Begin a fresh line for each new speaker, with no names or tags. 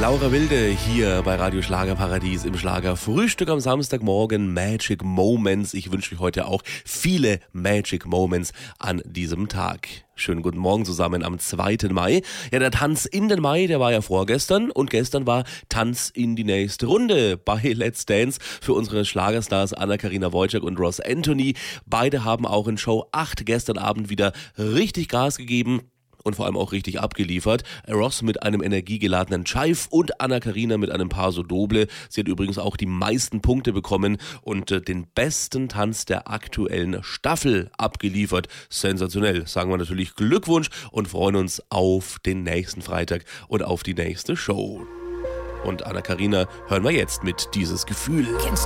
Laura Wilde hier bei Radio Schlagerparadies im Schlagerfrühstück am Samstagmorgen. Magic Moments. Ich wünsche euch heute auch viele Magic Moments an diesem Tag. Schönen guten Morgen zusammen am 2. Mai. Ja, der Tanz in den Mai, der war ja vorgestern und gestern war Tanz in die nächste Runde bei Let's Dance für unsere Schlagerstars Anna-Karina Wojcik und Ross Anthony. Beide haben auch in Show 8 gestern Abend wieder richtig Gas gegeben. Und vor allem auch richtig abgeliefert. Ross mit einem energiegeladenen Chive und Anna-Karina mit einem Paso Doble. Sie hat übrigens auch die meisten Punkte bekommen und den besten Tanz der aktuellen Staffel abgeliefert. Sensationell. Sagen wir natürlich Glückwunsch und freuen uns auf den nächsten Freitag und auf die nächste Show. Und Anna-Karina hören wir jetzt mit Dieses Gefühl.